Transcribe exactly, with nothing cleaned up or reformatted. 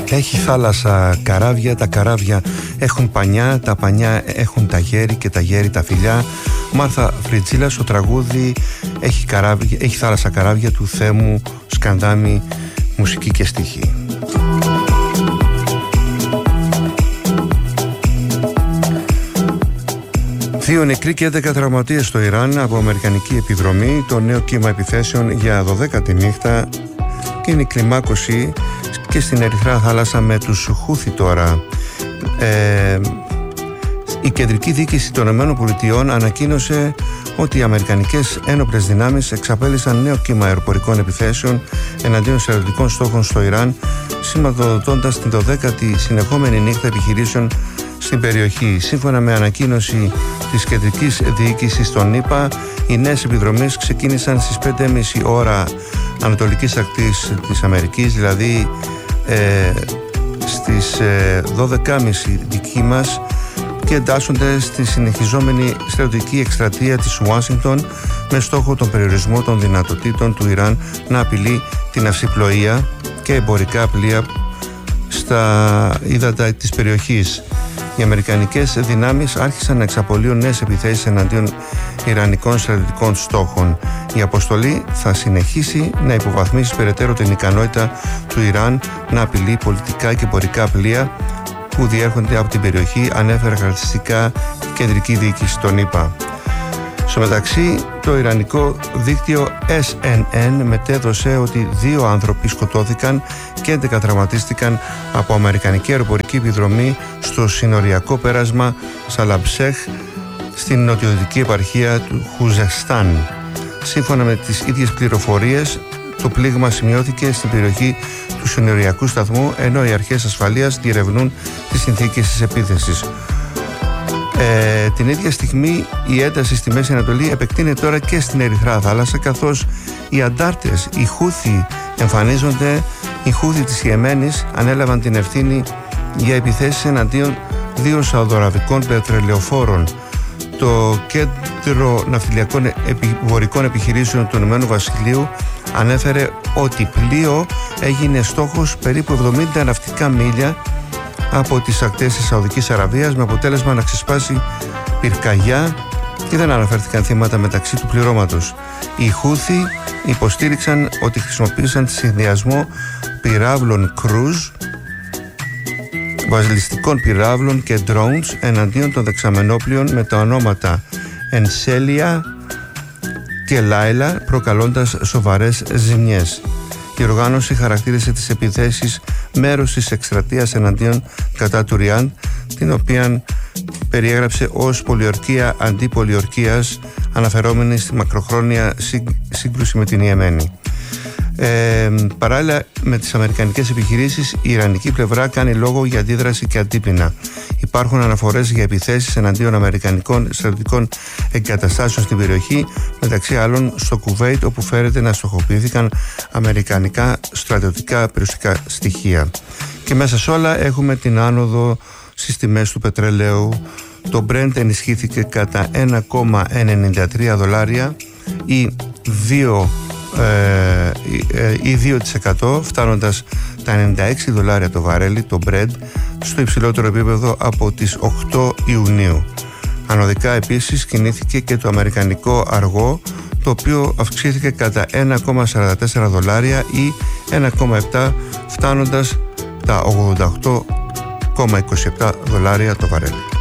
Έχει θάλασσα καράβια, τα καράβια έχουν πανιά, τα πανιά έχουν τα γέρι και τα γέρι τα φιλιά. Μάρθα Φριτζίλα, στο τραγούδι έχει, καράβια, έχει θάλασσα καράβια του Θέμου Σκανδάμη, μουσική και στίχη. Δύο νεκροί και έντεκα τραυματίες στο Ιράν από αμερικανική επιδρομή. Το νέο κύμα επιθέσεων για δωδέκατη νύχτα και είναι η κλιμάκωση και στην Ερυθρά Θάλασσα με τους Χούθι τώρα. Ε, η Κεντρική Διοίκηση των ΗΠΑ ανακοίνωσε ότι οι αμερικανικές ένοπλες δυνάμεις εξαπέλυσαν νέο κύμα αεροπορικών επιθέσεων εναντίον στρατιωτικών στόχων στο Ιράν, σηματοδοτώντας την δωδέκατη συνεχόμενη νύχτα επιχειρήσεων στην περιοχή. Σύμφωνα με ανακοίνωση της Κεντρικής Διοίκησης των ΗΠΑ, οι νέες επιδρομές ξεκίνησαν στις πέντε και μισή ώρα ανατολικής ακτής της Αμερικής, δηλαδή ε, στις ε, δώδεκα και μισή δική μας, και εντάσσονται στη συνεχιζόμενη στρατιωτική εκστρατεία της Ουάσιγκτον με στόχο τον περιορισμό των δυνατοτήτων του Ιράν να απειλεί την αυσιπλοεία και εμπορικά πλοία στα ύδατα της περιοχής. Οι αμερικανικές δυνάμεις άρχισαν να εξαπολύουν νέες επιθέσεις εναντίον ιρανικών στρατιωτικών στόχων. Η αποστολή θα συνεχίσει να υποβαθμίσει περαιτέρω την ικανότητα του Ιράν να απειλεί πολιτικά και εμπορικά πλοία που διέρχονται από την περιοχή, ανέφερε χαρακτηριστικά η Κεντρική Διοίκηση των ΗΠΑ. Στο μεταξύ, το ιρανικό δίκτυο ες εν εν μετέδωσε ότι δύο άνθρωποι σκοτώθηκαν και έντεκα τραυματίστηκαν από αμερικανική αεροπορική επιδρομή στο συνοριακό πέρασμα Σαλαμπσέχ στην νοτιοδυτική επαρχία του Χουζεστάν. Σύμφωνα με τις ίδιες πληροφορίες, το πλήγμα σημειώθηκε στην περιοχή του συνοριακού σταθμού, ενώ οι αρχές ασφαλείας διερευνούν τις συνθήκες της επίθεσης. Ε, την ίδια στιγμή η ένταση στη Μέση Ανατολή επεκτείνεται τώρα και στην Ερυθρά Θάλασσα, καθώς οι αντάρτες, οι Χούθι, εμφανίζονται. Οι Χούθι της Ιεμένης ανέλαβαν την ευθύνη για επιθέσεις εναντίον δύο σαουδοαραβικών πετρελαιοφόρων. Το Κέντρο Ναυτιλιακών Επιβορικών Επιχειρήσεων του Ηνωμένου Βασιλείου ανέφερε ότι πλοίο έγινε στόχος περίπου εβδομήντα ναυτικά μίλια από τις ακτές της Σαουδικής Αραβίας, με αποτέλεσμα να ξεσπάσει πυρκαγιά και δεν αναφέρθηκαν θύματα μεταξύ του πληρώματος. Οι Χούθι υποστήριξαν ότι χρησιμοποίησαν τη συνδυασμό πυράβλων cruise, βασιλιστικών πυράβλων και drones εναντίον των δεξαμενόπλων με τα ονόματα Ενσέλια και Λάιλα, προκαλώντας σοβαρές ζημιές. Η οργάνωση χαρακτήρισε τις επιθέσεις μέρος της εκστρατείας εναντίον κατά του Ριάν, την οποία περιέγραψε ως πολιορκία αντί πολιορκίας, αναφερόμενη στη μακροχρόνια σύγκρουση με την Ιεμένη. Ε, παράλληλα με τις αμερικανικές επιχειρήσεις, η ιρανική πλευρά κάνει λόγο για αντίδραση και αντίπεινα. Υπάρχουν αναφορές για επιθέσεις εναντίον αμερικανικών στρατιωτικών εγκαταστάσεων στην περιοχή, μεταξύ άλλων στο Κουβέιτ, όπου φέρεται να στοχοποιήθηκαν αμερικανικά στρατιωτικά περιουσιακά στοιχεία. Και μέσα σε όλα έχουμε την άνοδο στις τιμές του πετρελαίου. Το Brent ενισχύθηκε κατά ένα κόμμα ενενήντα τρία δολάρια ή δύο ή δύο τοις εκατό, φτάνοντας τα ενενήντα έξι δολάρια το βαρέλι, το Brent, στο υψηλότερο επίπεδο από τις οκτώ Ιουνίου. Ανωδικά επίσης κινήθηκε και το αμερικανικό αργό, το οποίο αυξήθηκε κατά ένα κόμμα σαράντα τέσσερα δολάρια ή ένα κόμμα επτά, φτάνοντας τα ογδόντα οκτώ κόμμα είκοσι επτά δολάρια το βαρέλι.